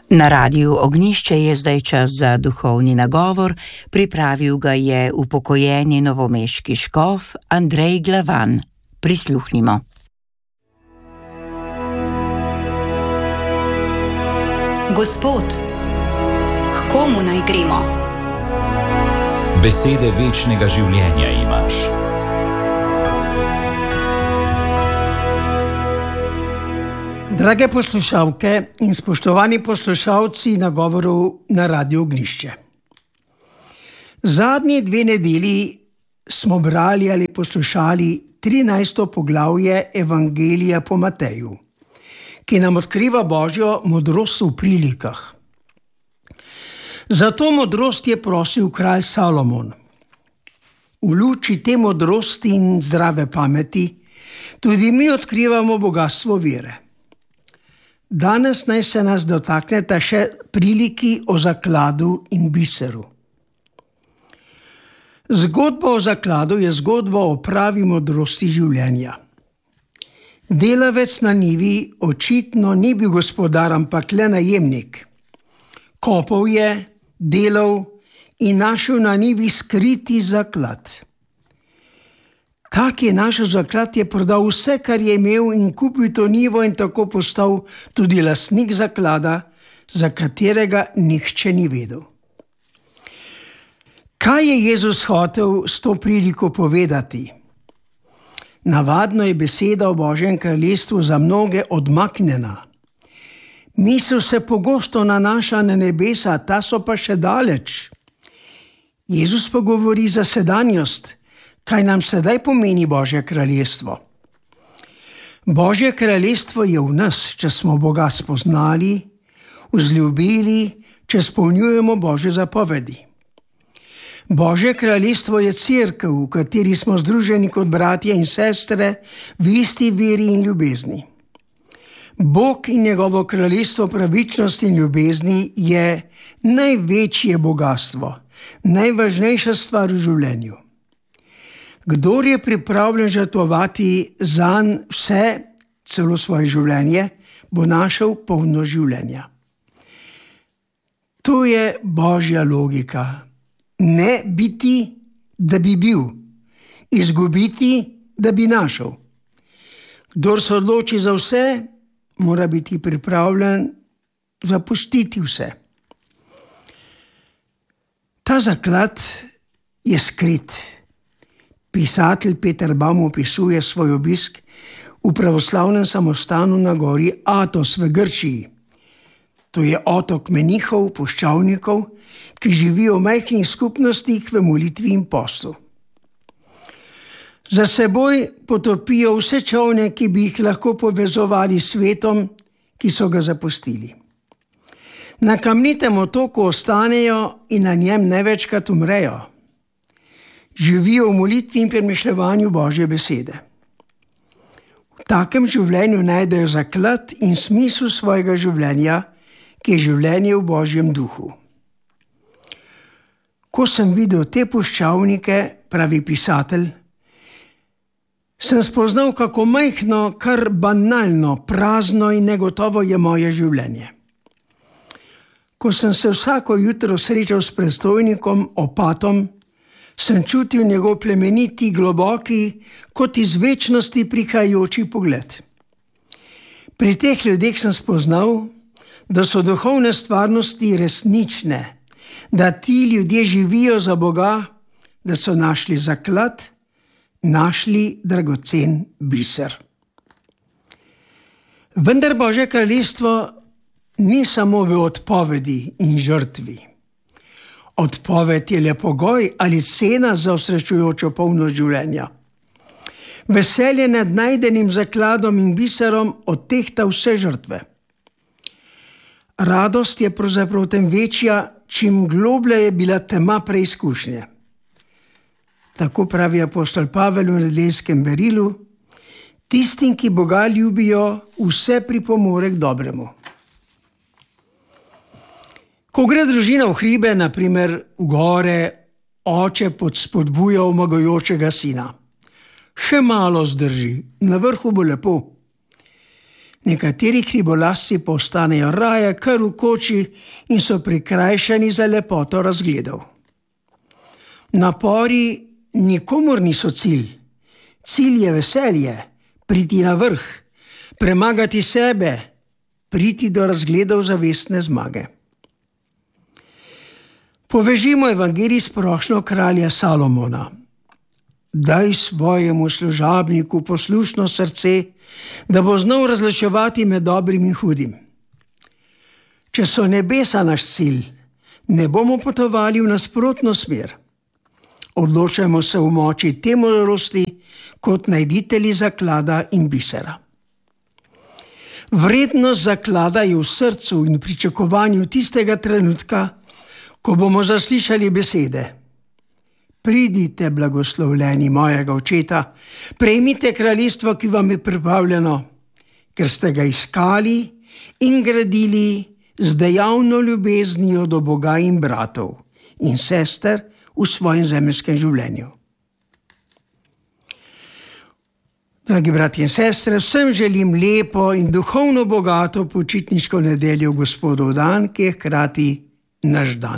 Na Radiu Ognjišče je zdaj čas za duhovni nagovor, pripravil ga je upokojeni novomeški škof Andrej Glavan. Prisluhnimo. Gospod, k komu naj gremo? Besede večnega življenja imaš. Drage poslušalke in spoštovani poslušalci nagovorov na Radiu Ognjišče. Zadnji 2 nedelji smo brali ali poslušali 13. poglavje Evangelija po Mateju, ki nam odkriva Božjo modrost v prilikah. Za to modrost je prosil kralj Salomon. V luči te modrosti in zdrave pameti tudi mi odkrivamo bogastvo vere. Danes naj se nas dotakneta še priliki o zakladu in biseru. Zgodba o zakladu je zgodba o pravi modrosti življenja. Delavec na njivi očitno ni bil gospodar, ampak le najemnik. Kopal je, delal in našel na njivi skriti zaklad. Tak je našel zaklad, je prodal vse, kar je imel, in kupil to njivo in tako postal tudi lastnik zaklada, za katerega nihče ni vedel. Kaj je Jezus hotel s to priliko povedati? Navadno je beseda o Božjem kraljestvu za mnoge odmaknjena. Misel se pogosto nanaša na nebesa, ta so pa še daleč. Jezus pa govori za sedanjost. Kaj nam sedaj pomeni Božje kraljestvo? Božje kraljestvo je v nas, če smo Boga spoznali, vzljubili, če izpolnjujemo Božje zapovedi. Božje kraljestvo je cerkev, v kateri smo združeni kot bratje in sestre v isti veri in ljubezni. Bog in njegovo kraljestvo pravičnosti in ljubezni je največje bogastvo, najvažnejša stvar v življenju. Kdor je pripravljen žrtvovati zanj vse, celo svoje življenje, bo našel polno življenja. To je Božja logika. Ne biti, da bi bil, izgubiti, da bi našel. Kdor se odloči za vse, mora biti pripravljen zapustiti vse. Ta zaklad je skrit. Pisatelj Peter Baum opisuje svoj obisk v pravoslavnem samostanu na gori Atos v Grčiji. To je otok menihov, puščavnikov, ki živijo v majhnih skupnostih v molitvi in postu. Za seboj potopijo vse čolne, ki bi jih lahko povezovali s svetom, ki so ga zapustili. Na kamnitem otoku ostanejo in na njem največkrat umrejo. Živijo v molitvi in premišljevanju Božje besede. V takem življenju najdejo zaklad in smisel svojega življenja, ki je življenje v Božjem duhu. Ko sem videl te puščavnike, pravi pisatelj, sem spoznal, kako majhno, kar banalno, prazno in negotovo je moje življenje. Ko sem se vsako jutro srečal s predstojnikom, opatom, sem čutil njegov plemeniti, globoki, kot iz večnosti prihajajoči pogled. Pri teh ljudeh sem spoznal, da so duhovne stvarnosti resnične, da ti ljudje živijo za Boga, da so našli zaklad, našli dragocen biser. Vendar Božje kraljestvo ni samo v odpovedi in žrtvi. Odpoved je le pogoj ali cena za osrečujočo polnost življenja. Veselje nad najdenim zakladom in biserom odtehta vse žrtve. Radost je pravzaprav tem večja, čim globlja je bila tema preizkušnje. Tako pravi apostol Pavel v nedeljskem berilu: tistim, ki Boga ljubijo, vse pripomore k dobremu. Ko gre družina v hribe, naprimer v gore, oče spodbuja omagajočega sina. Še malo zdrži, na vrhu bo lepo. Nekateri hribolazci pa ostanejo raje kar v koči in so prikrajšani za lepoto razgledov. Napori nikomur niso cilj. Cilj je veselje, priti na vrh, premagati sebe, priti do razgledov zavestne zmage. Povežimo evangelij s prošnjo kralja Salomona. Daj svojemu služabniku poslušno srce, da bo znal razločevati med dobrim in hudim. Če so nebesa naš cilj, ne bomo potovali v nasprotno smer. Odločajmo se v moči te modrosti kot najditelji zaklada in bisera. Vrednost zaklada je v srcu in pričakovanju tistega trenutka, ko bomo zaslišali besede: Pridite, blagoslovljeni mojega očeta, prejmite kraljestvo, ki vam je pripravljeno, ker ste ga iskali in gradili z dejavno ljubeznijo do Boga in bratov in sester v svojem zemeljskem življenju. Dragi bratje in sestre, vsem želim lepo in duhovno bogato počitniško nedeljo v Gospodov dan, ki je hkrati naš dan.